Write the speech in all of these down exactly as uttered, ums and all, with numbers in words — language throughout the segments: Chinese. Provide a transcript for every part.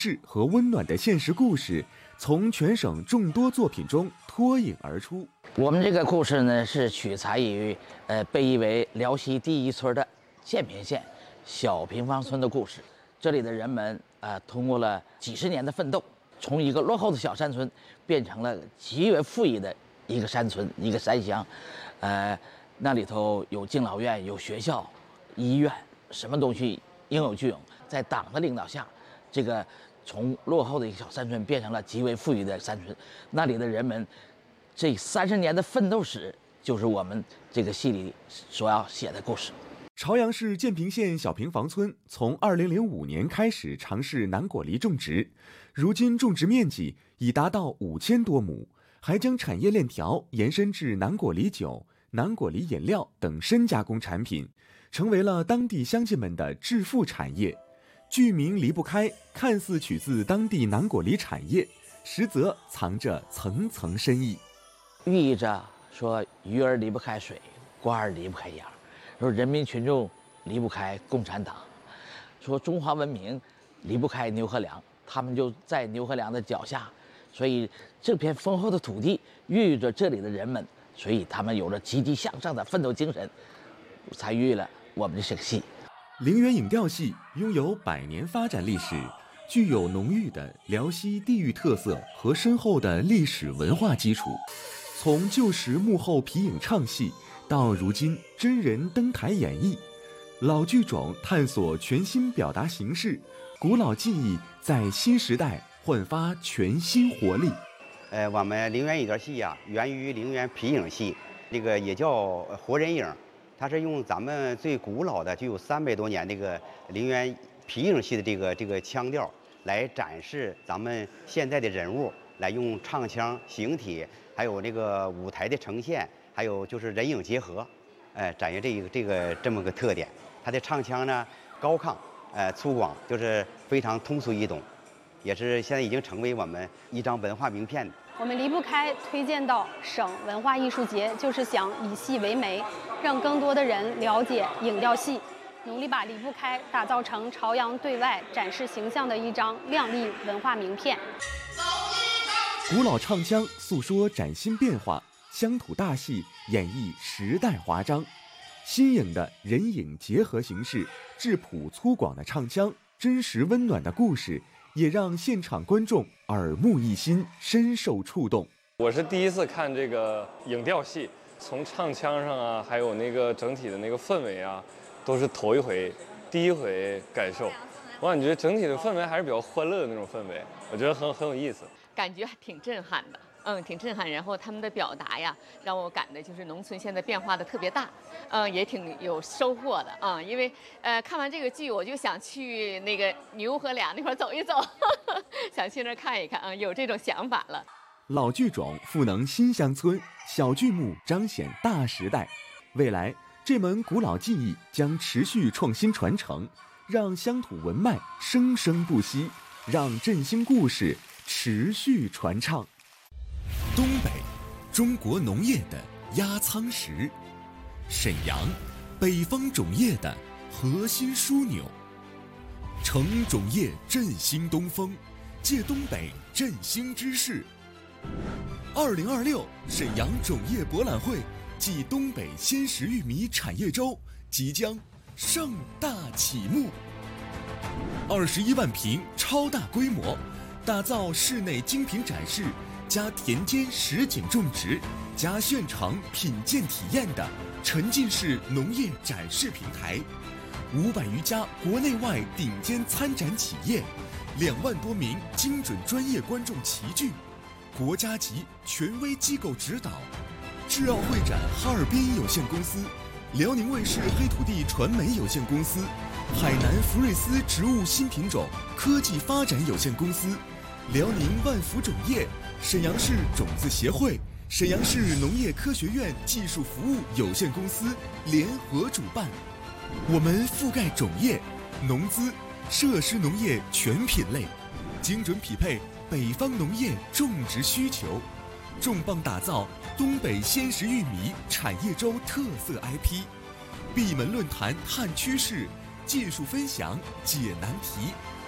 是和温暖的现实故事从全省众多作品中脱颖而出。 我们这个故事呢，是取材于呃被誉为辽西第一村的建平县小平房村的故事。这里的人们呃通过了几十年的奋斗，从一个落后的小山村变成了极为富裕的一个山村、一个山乡。呃，那里头有敬老院、有学校、医院，什么东西应有俱有。在党的领导下，这个从落后的一个小山村变成了极为富裕的山村。那里的人们这三十年的奋斗史，就是我们这个戏里所要写的故事。 朝阳市建平县小平房村从二零零五年开始尝试南果梨种植，如今种植面积已达到五千多亩，还将产业链条延伸至南果梨酒、南果梨饮料等深加工产品，成为了当地乡亲们的致富产业。剧名离不开，看似取自当地南果梨产业，实则藏着层层深意， 寓意着说鱼儿离不开水，瓜儿离不开秧，说人民群众离不开共产党，说中华文明离不开牛和粮，他们就在牛和粮的脚下，所以这片丰厚的土地孕育着这里的人们，所以他们有着积极向上的奋斗精神，才孕育了我们的这个戏。 陵园影调戏拥有百年发展历史，具有浓郁的辽西地域特色和深厚的历史文化基础。从旧时幕后皮影唱戏到如今真人登台演绎，老剧种探索全新表达形式，古老技艺在新时代焕发全新活力。 呃，我们陵园影调戏呀、啊，源于陵园皮影戏，这个也叫活人影。它是用咱们最古老的、具有三百多年这个陵园皮影戏的这个这个腔调，来展示咱们现在的人物，来用唱腔、形体，还有这个舞台的呈现，还有就是人影结合，哎，展现这一个这个这么个特点。它的唱腔呢高亢，呃粗犷，就是非常通俗易懂，也是现在已经成为我们一张文化名片。 我们离不开推荐到省文化艺术节，就是想以戏为媒，让更多的人了解影调戏，努力把离不开打造成朝阳对外展示形象的一张亮丽文化名片。 古老唱腔诉说崭新变化，乡土大戏演绎时代华章，新颖的人影结合形式，质朴粗犷的唱腔，真实温暖的故事，也让现场观众耳目一新，深受触动。 我是第一次看这个影调戏，从唱腔上啊，还有那个整体的那个氛围啊，都是头一回、第一回感受。我感觉整体的氛围还是比较欢乐的那种氛围，我觉得很很有意思， 感觉挺震撼的。嗯，挺震撼。然后他们的表达呀，让我感的就是农村现在变化的特别大，嗯，也挺有收获的啊、嗯。因为呃，看完这个剧，我就想去那个牛和粮那块走一走，呵呵想去那儿看一看啊、嗯，有这种想法了。 老剧种赋能新乡村，小剧目彰显大时代。未来这门古老技艺将持续创新传承，让乡土文脉生生不息，让振兴故事持续传唱。东北，中国农业的压舱石；沈阳，北方种业的核心枢纽。乘种业振兴东风，借东北振兴之势。二零二六沈阳种业博览会暨东北鲜食玉米产业周即将盛大启幕。二十一万平超大规模，打造室内精品展示加田间实景种植加现场品鉴体验的沉浸式农业展示平台，五百余家国内外顶尖参展企业，两万多名精准专业观众齐聚，国家级权威机构指导，智奥会展哈尔滨有限公司、辽宁卫视黑土地传媒有限公司、海南福瑞斯植物新品种科技发展有限公司、辽宁万福种业、沈阳市种子协会、沈阳市农业科学院技术服务有限公司联合主办。我们覆盖种业、农资、设施农业全品类，精准匹配北方农业种植需求，重磅打造东北鲜食玉米产业周特色 I P， 闭门论坛探趋势，技术分享解难题，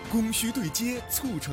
供需对接，促成。